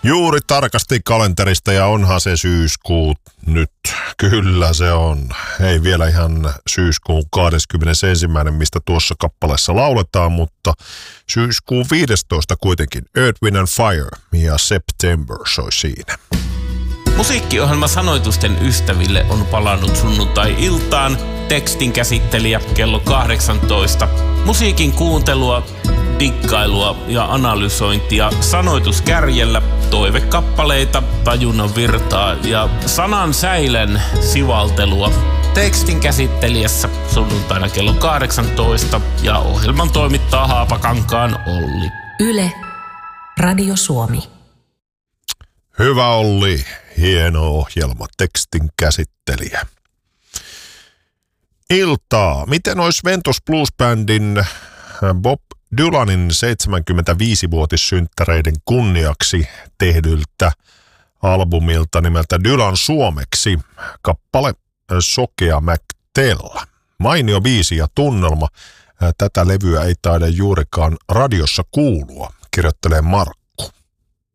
Juuri tarkasti kalenterista ja onhan se syyskuu nyt. Kyllä se on. Ei vielä ihan syyskuun 21. mistä tuossa kappaleessa lauletaan, mutta syyskuun 15. kuitenkin Earth, Wind and Fire ja September soi siinä. Musiikkiohjelma Sanoitusten ystäville on palannut sunnuntai-iltaan. Tekstin käsittelijä kello 18. Musiikin kuuntelua, dikkailua ja analysointia sanoituskärjellä, toivekappaleita, tajunnan virtaa ja sanan säilen sivaltelua. Tekstin käsittelijässä sunnuntaina kello 18 ja ohjelman toimittaa Haapakankaan Olli. Yle, Radio Suomi. Hyvä Olli, hieno ohjelma, tekstin käsittelijä. Iltaa. Miten olisi Ventus Blues-bändin Bob Dylanin 75-vuotissynttäreiden kunniaksi tehdyltä albumilta nimeltä Dylan suomeksi kappale Sokea McTell. Mainio biisi ja tunnelma. Tätä levyä ei taida juurikaan radiossa kuulua, kirjoittelee Mark.